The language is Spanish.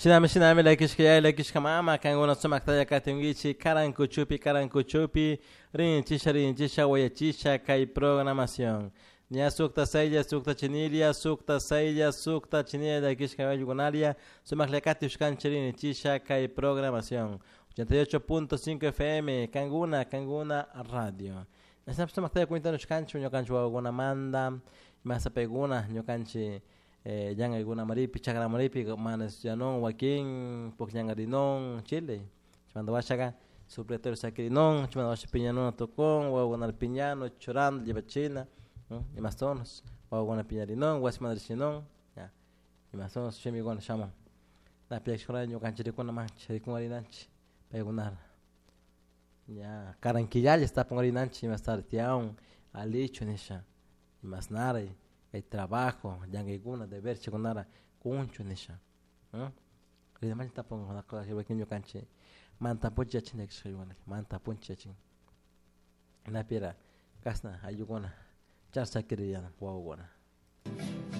Shinami lakish kamama kanguna sumaktaya katungichi karankuchupi rinchisha wayachisha kay programación. Nya sukta sayya sukta chinilia sukta sayya sukta chinilia lakish kayugunalia sumaklekati ushkan chirinichisha kay programación. 88.5 FM Kanguna Radio. Nasap sumaktaya kuinta ushkanchu nyokanchu waguna manda masa peguna nyokanchi yang alguna maripi chakra maripi manas yanon wakin poknyanga dinong Chile chmando washaga supletor sakirinong chmando washa piñano tokon wagona piñano chorando llevachina y más tonos wagona piñarinong wasmadrisinong ya y más tonos chemi gon shamo la piachora nyo kanchiri con ma chiri con arinanchi pegunar ya caranquillal está con arinanchi más tartiaun alicho nisha y más nada el trabajo, ya que alguna de ver chiconara concho nisha, le demás está pongo la cosa que pequeño canche, manta poncha chine que soy buena, manta poncha chin, la piedra, casna, ayugona, charsa querida, guau buena.